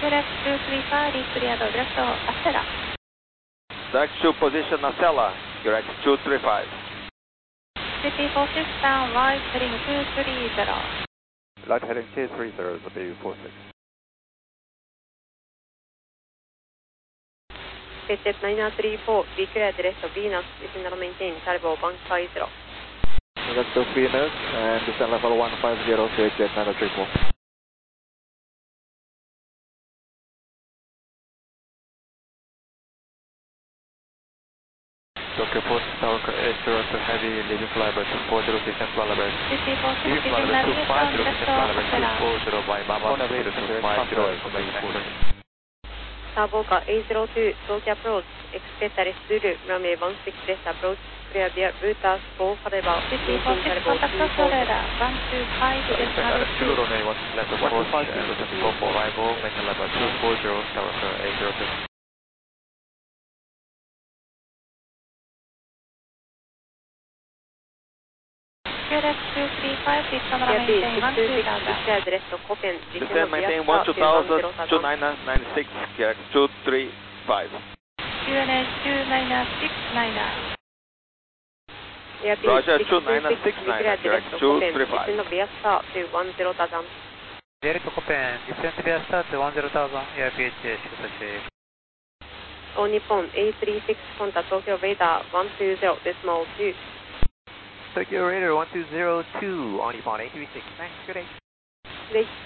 Direct 235, cleared direct Acela. Direct to position Acela, direct 235. BP46 down, right heading 230. Right heading 230 is the BU46. Jet 934, be cleared direct Venus, descend and maintain turbo 150. Direct to Venus and descend level 150 to Jet 934. Tokyo Post Tower 802 Heavy, leaving flyby 240, descent flyby. BP46 Leaving flyby 250, descent flyby 240 by Mama 250, information. Starboka 802, Tokyo approach, expect a Zulu, runway 16 left approach, clear via routers 4 Harbour, BP46 contact Florida 125 decimal 2. Runway 16 left approach, descent 44 arrival, maintain level 240, Tower 802. Direct 235, descend and maintain 12000. Declare direct Copen, Descend maintain 12000, 2996, direct 235. QNH 29699. Roger, 29969, direct 235. Descend via star to 10,000. Direct Copen, descend via star to 10,000, AirPH, shoot. All Nippon 836, contact Tokyo radar 120.2. Tokyo Radar 1202, on Nippon 836, thanks, good day. Great.